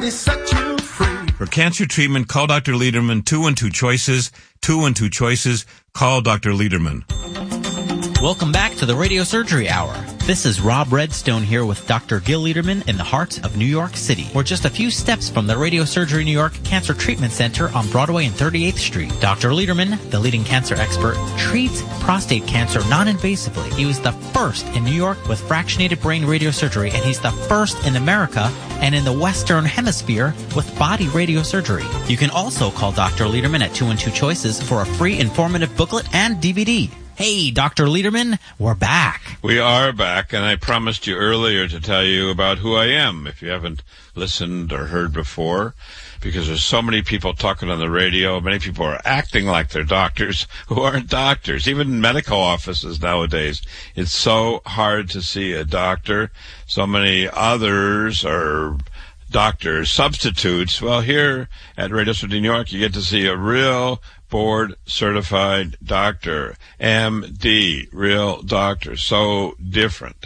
Did he set you free? For cancer treatment, call Dr. Lederman. 212 Choices. 212 Choices. Call Dr. Lederman. Welcome back to the Radio Surgery Hour. This is Rob Redstone here with Dr. Gil Lederman in the heart of New York City. We're just a few steps from the Radio Surgery New York Cancer Treatment Center on Broadway and 38th Street. Dr. Lederman, the leading cancer expert, treats prostate cancer non-invasively. He was the first in New York with fractionated brain radiosurgery, and he's the first in America and in the Western Hemisphere with body radiosurgery. You can also call Dr. Lederman at 212 Choices for a free informative booklet and DVD. Hey, Dr. Lederman, we're back. We are back, and I promised you earlier to tell you about who I am, if you haven't listened or heard before, because there's so many people talking on the radio. Many people are acting like they're doctors who aren't doctors, even in medical offices nowadays. It's so hard to see a doctor. So many others are doctors, substitutes. Well, here at Radio City New York, you get to see a real board-certified doctor, MD, real doctor, so different.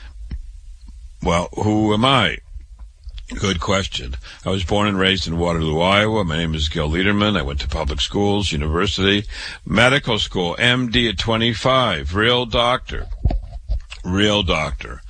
Well, who am I? Good question. I was born and raised in Waterloo, Iowa. My name is Gil Lederman. I went to public schools, university, medical school, MD at 25, real doctor. Real doctor.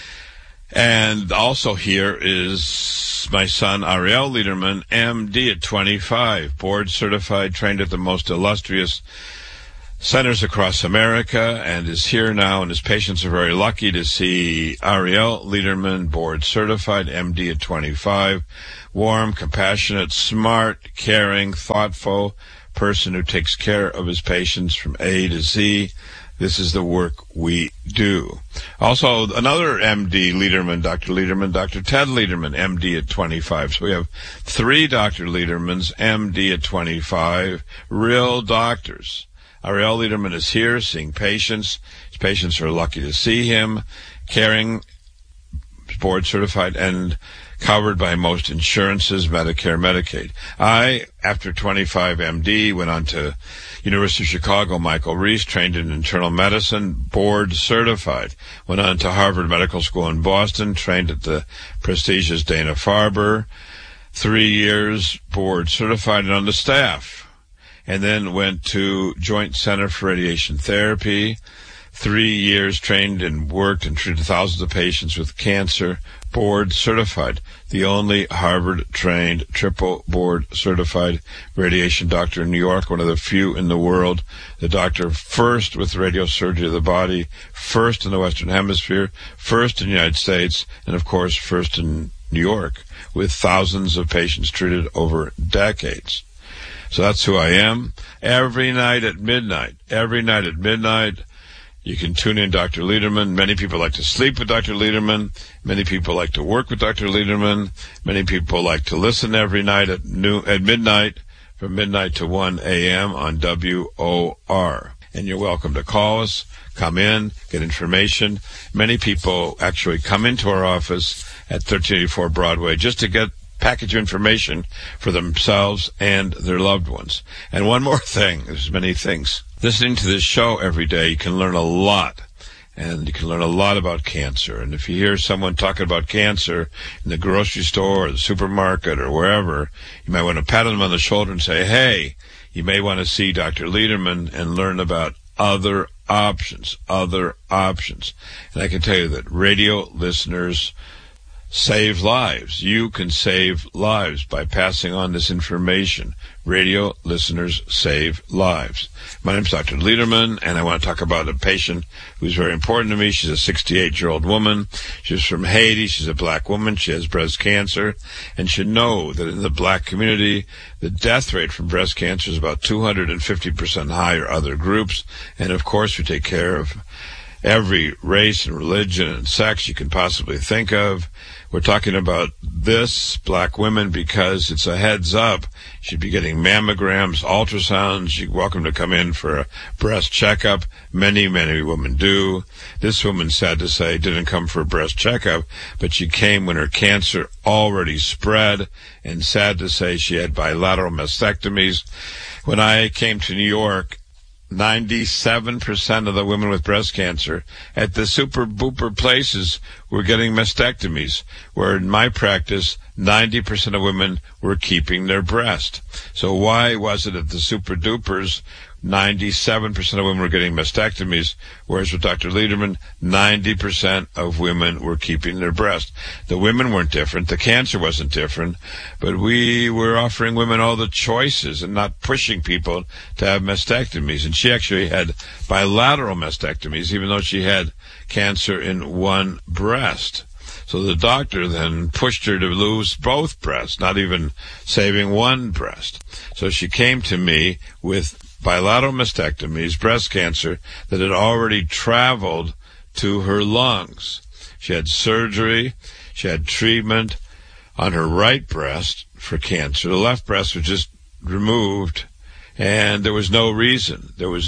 And also here is my son, Ariel Lederman, MD at 25, board certified, trained at the most illustrious centers across America, and is here now, and his patients are very lucky to see Ariel Lederman, board certified, MD at 25, warm, compassionate, smart, caring, thoughtful person who takes care of his patients from A to Z. This is the work we do. Also, another MD Lederman, Dr. Ted Lederman, MD at 25. So we have three Dr. Ledermans, MD at 25, real doctors. Ariel Lederman is here seeing patients. His patients are lucky to see him, caring, board certified, and covered by most insurances, Medicare, Medicaid. I, after 25 MD, went on to University of Chicago, Michael Reese, trained in internal medicine, board certified. Went on to Harvard Medical School in Boston, trained at the prestigious Dana-Farber, 3 years board certified and on the staff. And then went to Joint Center for Radiation Therapy, 3 years trained and worked and treated thousands of patients with cancer, board certified, the only Harvard-trained, triple board certified radiation doctor in New York, one of the few in the world, the doctor first with radiosurgery of the body, first in the Western Hemisphere, first in the United States, and of course first in New York, with thousands of patients treated over decades. So that's who I am. Every night at midnight, you can tune in Dr. Lederman. Many people like to sleep with Dr. Lederman. Many people like to work with Dr. Lederman. Many people like to listen every night at midnight, from midnight to 1 a.m. on WOR. And you're welcome to call us, come in, get information. Many people actually come into our office at 1384 Broadway just to get package information for themselves and their loved ones. And one more thing, there's many things. Listening to this show every day, you can learn a lot. And you can learn a lot about cancer. And if you hear someone talking about cancer in the grocery store or the supermarket or wherever, you might want to pat them on the shoulder and say, hey, you may want to see Dr. Lederman and learn about other options. And I can tell you that radio listeners save lives. You can save lives by passing on this information. Radio listeners save lives. My name's Dr. Lederman, and I want to talk about a patient who's very important to me. She's a 68-year-old woman. She's from Haiti. She's a black woman. She has breast cancer, and should know that in the black community, the death rate from breast cancer is about 250% higher other groups. And, of course, we take care of every race and religion and sex you can possibly think of. We're talking about this, black women, because it's a heads up. She'd be getting mammograms, ultrasounds. You're welcome to come in for a breast checkup. Many, many women do. This woman, sad to say, didn't come for a breast checkup, but she came when her cancer already spread, and sad to say, she had bilateral mastectomies. When I came to New York, 97% of the women with breast cancer at the super booper places were getting mastectomies, where in my practice, 90% of women were keeping their breast. So why was it at the super dupers, 97% of women were getting mastectomies, whereas with Dr. Lederman, 90% of women were keeping their breast? The women weren't different. The cancer wasn't different. But we were offering women all the choices and not pushing people to have mastectomies. And she actually had bilateral mastectomies, even though she had cancer in one breast. So the doctor then pushed her to lose both breasts, not even saving one breast. So she came to me with bilateral mastectomies, breast cancer, that had already traveled to her lungs. She had surgery, she had treatment on her right breast for cancer. The left breast was just removed, and there was no reason.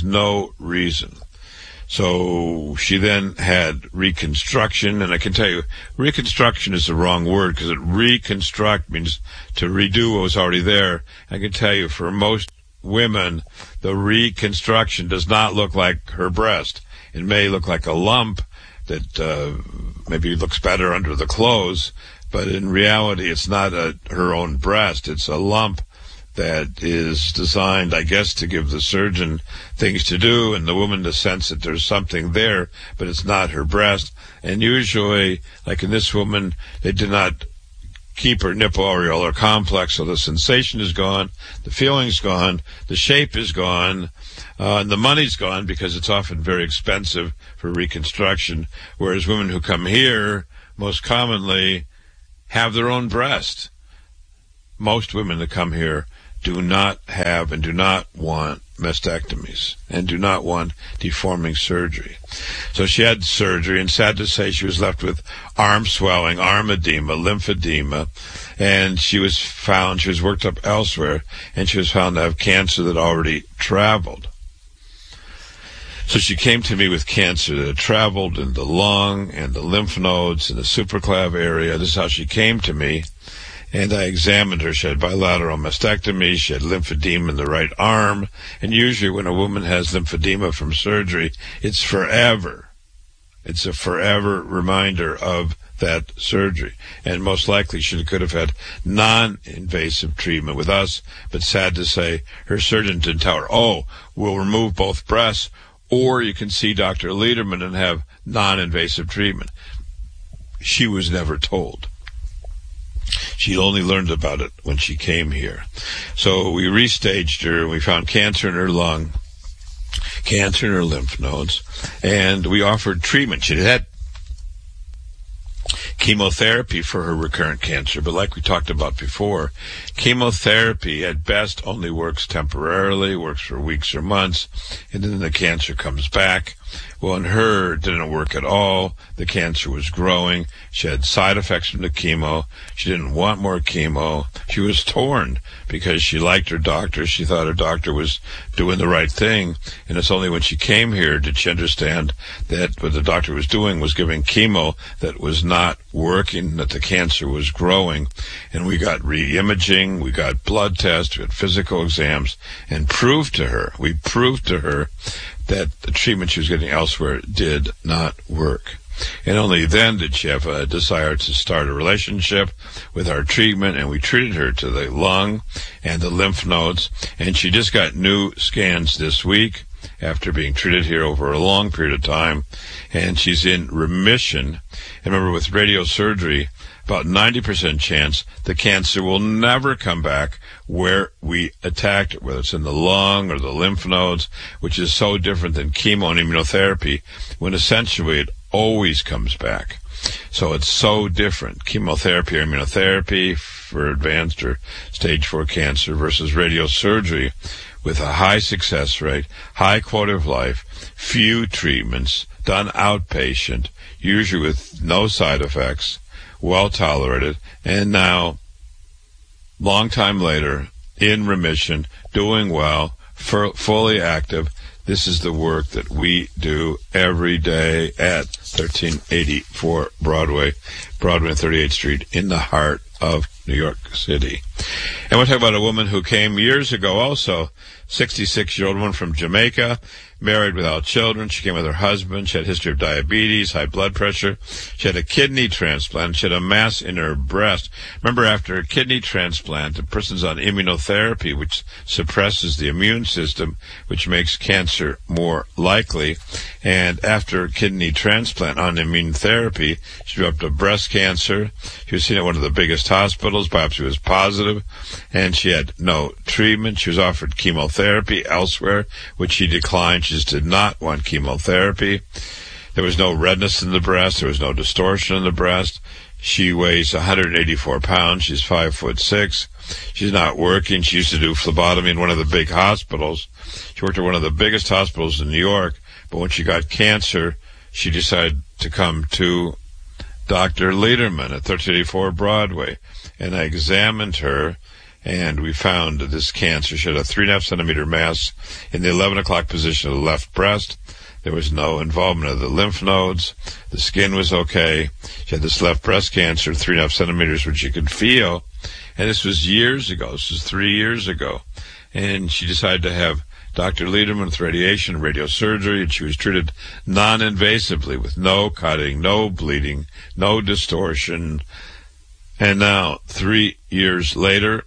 So she then had reconstruction, and I can tell you, reconstruction is the wrong word, because reconstruct means to redo what was already there. I can tell you, for most women, the reconstruction does not look like her breast. It may look like a lump that maybe looks better under the clothes, but in reality it's not her own breast. It's a lump that is designed, I guess, to give the surgeon things to do and the woman the sense that there's something there, but it's not her breast. And usually, like in this woman, they did not keep her nipple areolar complex, so the sensation is gone, the feeling's gone, the shape is gone, and the money's gone, because it's often very expensive for reconstruction, whereas women who come here most commonly have their own breast. Most women that come here do not have and do not want mastectomies and do not want deforming surgery. So she had surgery, and sad to say, she was left with arm swelling, arm edema, lymphedema, and she was worked up elsewhere, and she was found to have cancer that already traveled. So she came to me with cancer that had traveled in the lung and the lymph nodes and the supraclav area. This is how she came to me. And I examined her. She had bilateral mastectomy. She had lymphedema in the right arm. And usually when a woman has lymphedema from surgery, it's forever. It's a forever reminder of that surgery. And most likely she could have had non-invasive treatment with us. But sad to say, her surgeon didn't tell her, we'll remove both breasts, or you can see Dr. Lederman and have non-invasive treatment. She was never told. She only learned about it when she came here. So we restaged her, and we found cancer in her lung, cancer in her lymph nodes, and we offered treatment. She had chemotherapy for her recurrent cancer, but like we talked about before, chemotherapy at best only works temporarily, works for weeks or months, and then the cancer comes back. Well, in her, it didn't work at all. The cancer was growing. She had side effects from the chemo. She didn't want more chemo. She was torn because she liked her doctor. She thought her doctor was doing the right thing. And it's only when she came here did she understand that what the doctor was doing was giving chemo that was not working, that the cancer was growing. And we got re-imaging, we got blood tests, we had physical exams, and proved to her that the treatment she was getting elsewhere did not work. And only then did she have a desire to start a relationship with our treatment, and we treated her to the lung and the lymph nodes, and she just got new scans this week after being treated here over a long period of time, and she's in remission. And remember, with radiosurgery, about 90% chance the cancer will never come back where we attacked it, whether it's in the lung or the lymph nodes, which is so different than chemo and immunotherapy, when essentially it always comes back. So it's so different. Chemotherapy or immunotherapy for advanced or stage 4 cancer versus radiosurgery with a high success rate, high quality of life, few treatments, done outpatient, usually with no side effects, well tolerated, and now, long time later, in remission, doing well, fully active. This is the work that we do every day at 1384 Broadway and 38th Street in the heart of New York City. And we'll talk about a woman who came years ago also, 66-year-old woman from Jamaica, married without children. She came with her husband. She had a history of diabetes, high blood pressure. She had a kidney transplant. She had a mass in her breast. Remember, after a kidney transplant, the person's on immunotherapy, which suppresses the immune system, which makes cancer more likely. And after a kidney transplant on immunotherapy, she developed a breast cancer. She was seen at one of the biggest hospitals. Biopsy was positive, and she had no treatment. She was offered chemotherapy elsewhere, which she declined. She just did not want chemotherapy. There was no redness in the breast. There was no distortion in the breast. She weighs 184 pounds. She's 5'6". She's not working. She used to do phlebotomy in one of the big hospitals. She worked at one of the biggest hospitals in New York, but when she got cancer, she decided to come to Dr. Lederman at 1384 Broadway, and I examined her, and we found this cancer. She had a 3.5 centimeter mass in the 11 o'clock position of the left breast. There was no involvement of the lymph nodes. The skin was okay. She had this left breast cancer, 3.5 centimeters, which you could feel. And this was years ago. This was 3 years ago. And she decided to have Dr. Lederman with radiation, radiosurgery, and she was treated non-invasively with no cutting, no bleeding, no distortion. And now, 3 years later,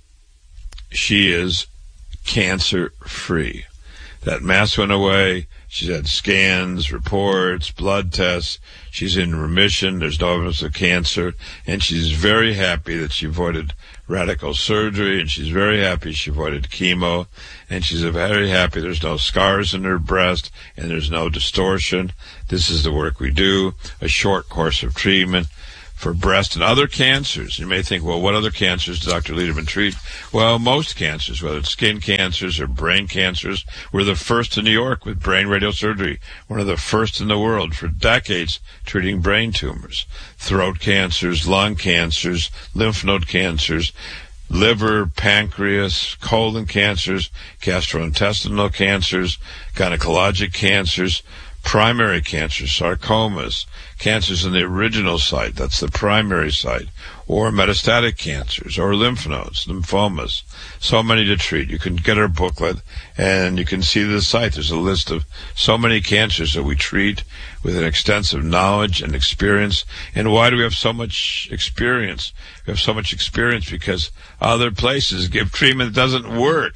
she is cancer-free. That mass went away. She's had scans, reports, blood tests. She's in remission. There's no evidence of cancer. And she's very happy that she avoided radical surgery, and she's very happy she avoided chemo, and she's very happy there's no scars in her breast, and there's no distortion. This is the work we do, a short course of treatment for breast and other cancers. You may think, well, what other cancers does Dr. Lederman treat? Well, most cancers, whether it's skin cancers or brain cancers. We're the first in New York with brain radiosurgery, one of the first in the world for decades treating brain tumors, throat cancers, lung cancers, lymph node cancers, liver, pancreas, colon cancers, gastrointestinal cancers, gynecologic cancers, primary cancers, sarcomas, cancers in the original site, that's the primary site, or metastatic cancers, or lymph nodes, lymphomas. So many to treat. You can get our booklet, and you can see the site. There's a list of so many cancers that we treat with an extensive knowledge and experience. And why do we have so much experience? We have so much experience because other places give treatment that doesn't work.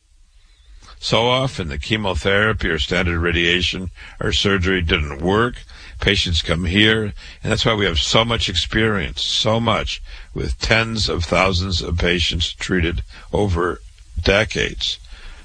So often the chemotherapy or standard radiation or surgery didn't work. Patients come here, and that's why we have so much experience, so much, with tens of thousands of patients treated over decades.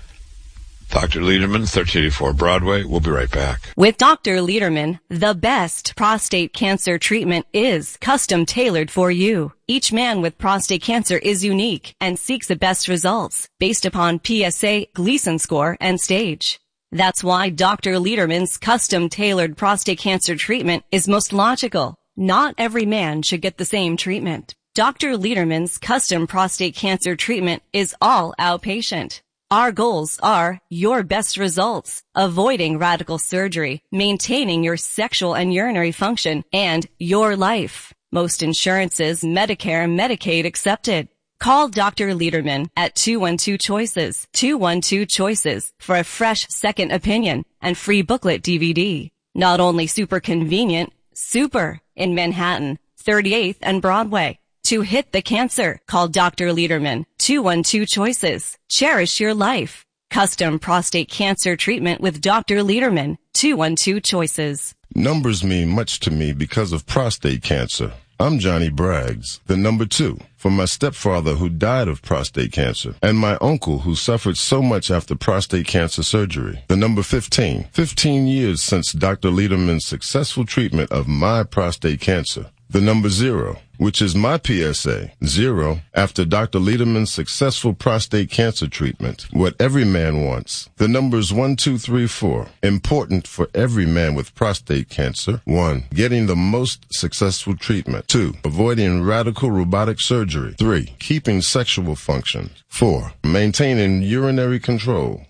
Dr. Lederman, 1384 Broadway. We'll be right back. With Dr. Lederman, the best prostate cancer treatment is custom tailored for you. Each man with prostate cancer is unique and seeks the best results based upon PSA, Gleason score, and stage. That's why Dr. Lederman's custom tailored prostate cancer treatment is most logical. Not every man should get the same treatment. Dr. Lederman's custom prostate cancer treatment is all outpatient. Our goals are your best results, avoiding radical surgery, maintaining your sexual and urinary function, and your life. Most insurances, Medicare and Medicaid accepted. Call Dr. Lederman at 212-CHOICES, 212-CHOICES for a fresh second opinion and free booklet DVD. Not only super convenient, super in Manhattan, 38th and Broadway. To hit the cancer, call Dr. Lederman, 212-CHOICES. Cherish your life. Custom prostate cancer treatment with Dr. Lederman, 212-CHOICES. Numbers mean much to me because of prostate cancer. I'm Johnny Braggs, the number 2, for my stepfather who died of prostate cancer, and my uncle who suffered so much after prostate cancer surgery. The number 15, 15 years since Dr. Lederman's successful treatment of my prostate cancer. The number 0, which is my PSA, 0, after Dr. Lederman's successful prostate cancer treatment. What every man wants. The numbers 1, 2, 3, 4. Important for every man with prostate cancer. 1, getting the most successful treatment. 2, avoiding radical robotic surgery. 3, keeping sexual function. 4, maintaining urinary control.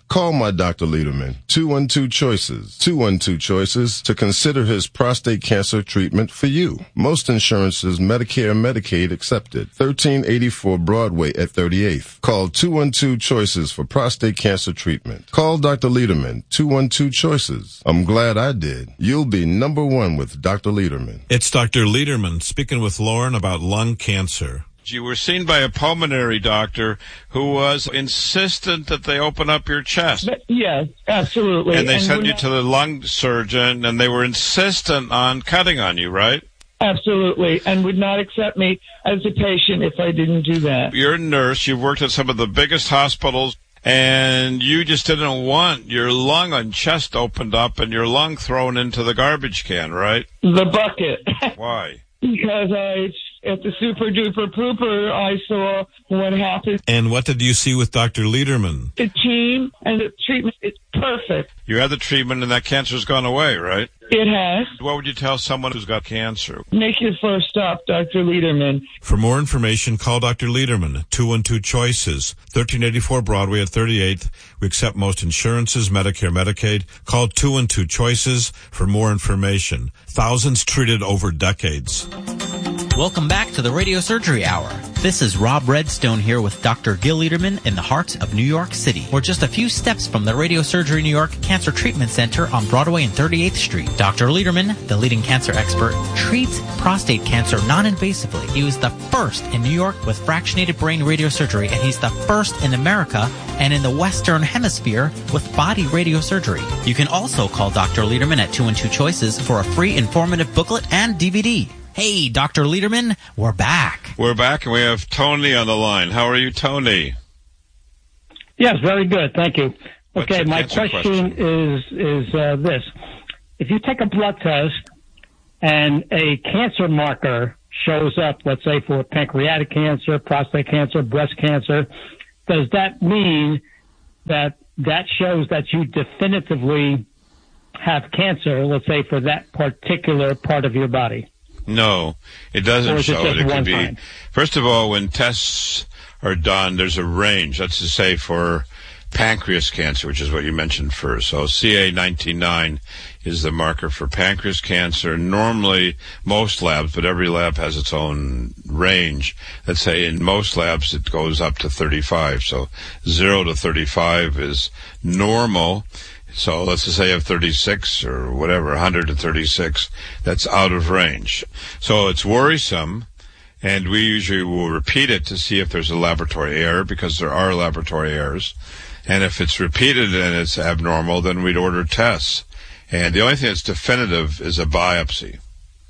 Call my Dr. Lederman, 212-CHOICES. 212-CHOICES to consider his prostate cancer treatment for you. Most insurances, Medicare and Medicaid accepted. 1384 Broadway at 38th. Call 212-CHOICES for prostate cancer treatment. Call Dr. Lederman, 212-CHOICES. I'm glad I did. You'll be number one with Dr. Lederman. It's Dr. Lederman speaking with Lauren about lung cancer. You were seen by a pulmonary doctor who was insistent that they open up your chest. Yes, absolutely. And they sent you to the lung surgeon, and they were insistent on cutting on you, right? Absolutely, and would not accept me as a patient if I didn't do that. You're a nurse. You've worked at some of the biggest hospitals, and you just didn't want your lung and chest opened up and your lung thrown into the garbage can, right? The bucket. Why? Because at the Super Duper Pooper, I saw what happened. And what did you see with Dr. Lederman? The team and the treatment is perfect. You had the treatment and that cancer's gone away, right? It has. What would you tell someone who's got cancer? Make your first stop, Dr. Lederman. For more information, call Dr. Lederman, 212-CHOICES, 1384 Broadway at 38th. We accept most insurances, Medicare, Medicaid. Call 212-CHOICES for more information. Thousands treated over decades. Welcome back to the Radio Surgery Hour. This is Rob Redstone here with Dr. Gil Lederman in the heart of New York City. We're just a few steps from the Radio Surgery New York Cancer Treatment Center on Broadway and 38th Street. Dr. Lederman, the leading cancer expert, treats prostate cancer non-invasively. He was the first in New York with fractionated brain radiosurgery, and he's the first in America and in the Western Hemisphere with body radiosurgery. You can also call Dr. Lederman at 212-CHOICES for a free informative booklet and DVD. Hey, Dr. Lederman, we're back. We're back, and we have Tony on the line. How are you, Tony? Yes, very good. Thank you. What's Okay, your my cancer question is this. If you take a blood test and a cancer marker shows up, let's say for pancreatic cancer, prostate cancer, breast cancer, does that mean that shows that you definitively have cancer, let's say for that particular part of your body? No, it doesn't show it. It could be, time? First of all, when tests are done, there's a range. That's to say for pancreas cancer, which is what you mentioned first. So CA19-9 is the marker for pancreas cancer. Normally, most labs, but every lab has its own range. Let's say in most labs, it goes up to 35. So 0 to 35 is normal. So let's just say you have 36 or whatever, 100 to 36, that's out of range. So it's worrisome, and we usually will repeat it to see if there's a laboratory error, because there are laboratory errors. And if it's repeated and it's abnormal, then we'd order tests. And the only thing that's definitive is a biopsy.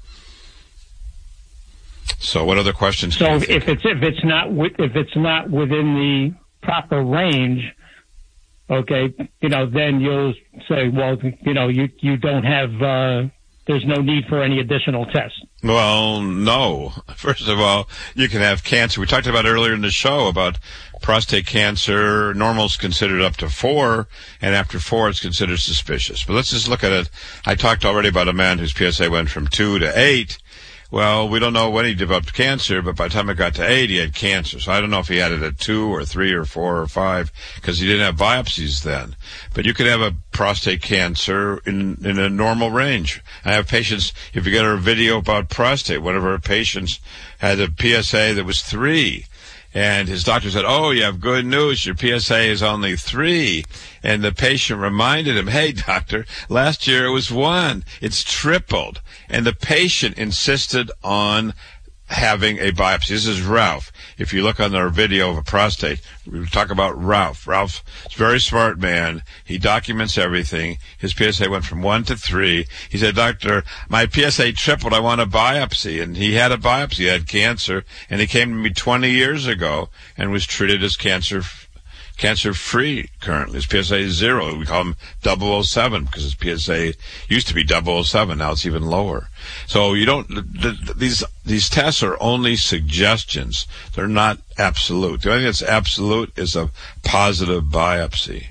So what other questions? So if it's not within the proper range, okay, then you'll say, well, you don't have, there's no need for any additional tests. Well, no. First of all, you can have cancer. We talked about earlier in the show about prostate cancer. Normal is considered up to 4, and after 4, it's considered suspicious. But let's just look at it. I talked already about a man whose PSA went from 2 to 8. Well, we don't know when he developed cancer, but by the time it got to 8, he had cancer. So I don't know if he had it at 2 or 3 or 4 or 5, because he didn't have biopsies then. But you could have a prostate cancer in a normal range. I have patients, if you get a video about prostate, one of our patients had a PSA that was 3. And his doctor said, oh, you have good news. Your PSA is only 3. And the patient reminded him, hey, doctor, last year it was 1. It's tripled. And the patient insisted on having a biopsy. This is Ralph. If you look on our video of a prostate, we talk about Ralph. Ralph's a very smart man. He documents everything. His PSA went from 1 to 3. He said, doctor, my PSA tripled. I want a biopsy. And he had a biopsy. He had cancer. And he came to me 20 years ago and was treated as cancer-free currently. His PSA is 0. We call him 007 because his PSA used to be 007. Now it's even lower. So you don't, these tests are only suggestions. They're not absolute. The only thing that's absolute is a positive biopsy.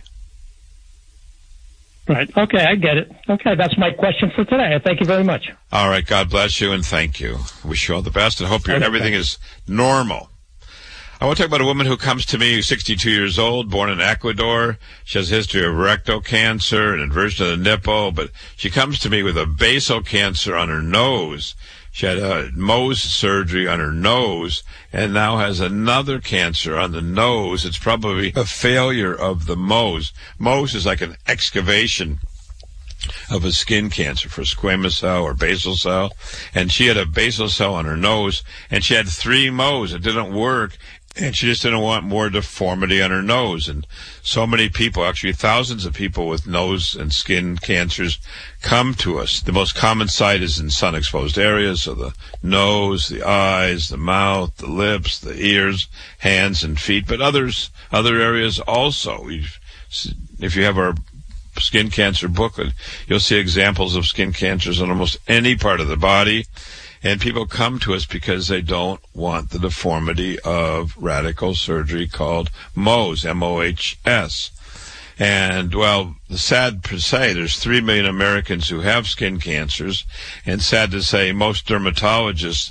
Right. Okay, I get it. Okay, that's my question for today. Thank you very much. All right. God bless you and thank you. Wish you all the best and hope everything is normal. I want to talk about a woman who comes to me, who's 62 years old, born in Ecuador. She has a history of rectal cancer and inversion of the nipple, but she comes to me with a basal cancer on her nose. She had a Mohs surgery on her nose and now has another cancer on the nose. It's probably a failure of the Mohs. Mohs is like an excavation of a skin cancer for squamous cell or basal cell. And she had a basal cell on her nose, and she had 3 Mohs. It didn't work. And she just didn't want more deformity on her nose. And so many people, actually thousands of people with nose and skin cancers come to us. The most common site is in sun-exposed areas, so the nose, the eyes, the mouth, the lips, the ears, hands, and feet, but other areas also. If you have our skin cancer booklet, you'll see examples of skin cancers on almost any part of the body. And people come to us because they don't want the deformity of radical surgery called Mohs, M-O-H-S. And, well, sad to say, there's 3 million Americans who have skin cancers. And sad to say, most dermatologists,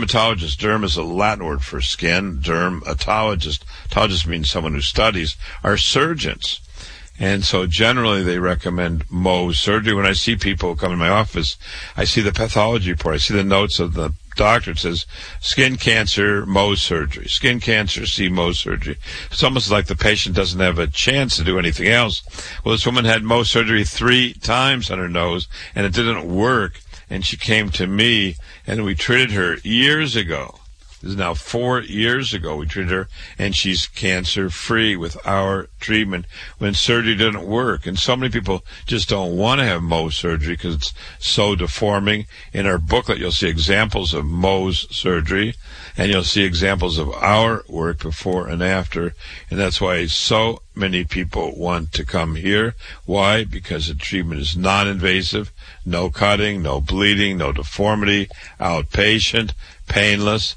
derm is a Latin word for skin, dermatologist means someone who studies, are surgeons. And so generally they recommend Mohs surgery. When I see people come in my office, I see the pathology report. I see the notes of the doctor. It says, skin cancer, Mohs surgery. Skin cancer, see Mohs surgery. It's almost like the patient doesn't have a chance to do anything else. Well, this woman had Mohs surgery 3 times on her nose, and it didn't work. And she came to me, and we treated her years ago. This is now 4 years ago we treated her, and she's cancer-free with our treatment when surgery didn't work. And so many people just don't want to have Mohs surgery because it's so deforming. In our booklet, you'll see examples of Mohs surgery, and you'll see examples of our work before and after. And that's why so many people want to come here. Why? Because the treatment is non-invasive, no cutting, no bleeding, no deformity, outpatient, painless,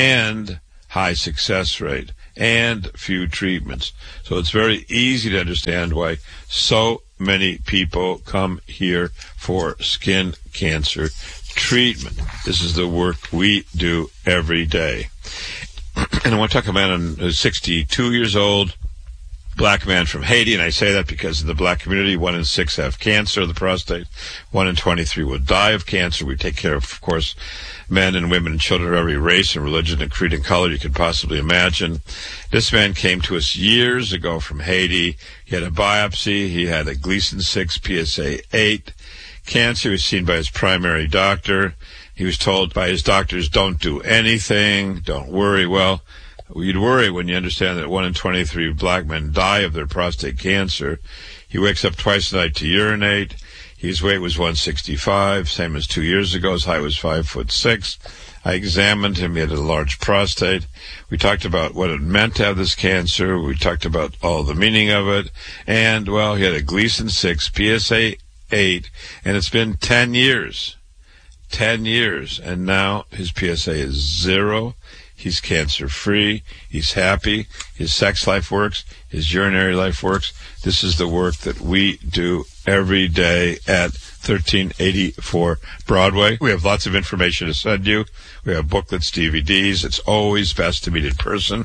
and high success rate, and few treatments. So it's very easy to understand why so many people come here for skin cancer treatment. This is the work we do every day. And I want to talk about a man who's 62 years old, black man from Haiti, and I say that because in the black community, 1 in 6 have cancer of the prostate. 1 in 23 will die of cancer. We take care of course, men and women and children of every race and religion and creed and color you could possibly imagine. This man came to us years ago from Haiti. He had a biopsy. He had a Gleason 6 PSA 8 cancer. He was seen by his primary doctor. He was told by his doctors, don't do anything, don't worry. Well, you'd worry when you understand that 1 in 23 black men die of their prostate cancer. He wakes up twice a night to urinate. His weight was 165, same as 2 years ago. His height was 5'6". I examined him. He had a large prostate. We talked about what it meant to have this cancer. We talked about all the meaning of it. And, well, he had a Gleason 6, PSA 8, and it's been 10 years. 10 years. And now his PSA is 0. He's cancer-free. He's happy. His sex life works. His urinary life works. This is the work that we do every day at 1384 Broadway. We have lots of information to send you. We have booklets, DVDs. It's always best to meet in person.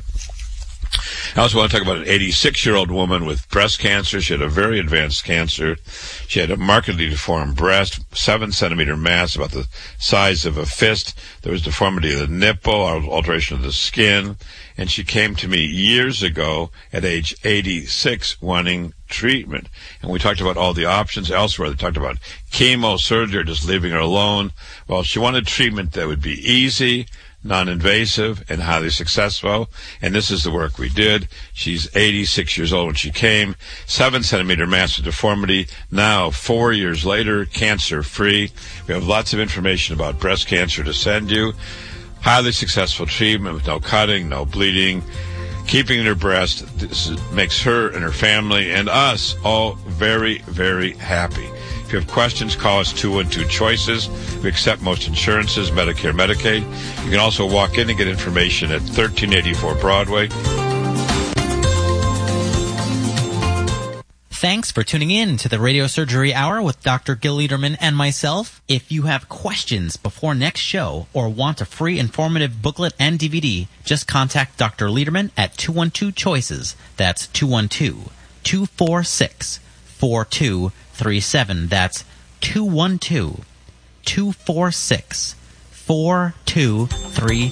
I also want to talk about an 86-year-old woman with breast cancer. She had a very advanced cancer. She had a markedly deformed breast, 7-centimeter mass, about the size of a fist. There was deformity of the nipple, alteration of the skin. And she came to me years ago at age 86 wanting treatment. And we talked about all the options elsewhere. They talked about chemo, surgery, or just leaving her alone. Well, she wanted treatment that would be easy, non-invasive, and highly successful. And this is the work we did. She's 86 years old when she came. 7-centimeter mass of deformity. Now, 4 years later, cancer-free. We have lots of information about breast cancer to send you. Highly successful treatment with no cutting, no bleeding, keeping her breast. This makes her and her family and us all very, very happy. If you have questions, call us 212-CHOICES. We accept most insurances, Medicare, Medicaid. You can also walk in and get information at 1384 Broadway. Thanks for tuning in to the Radio Surgery Hour with Dr. Gil Lederman and myself. If you have questions before next show or want a free informative booklet and DVD, just contact Dr. Lederman at 212-CHOICES. That's 212-246-4237. That's 212-246-4237.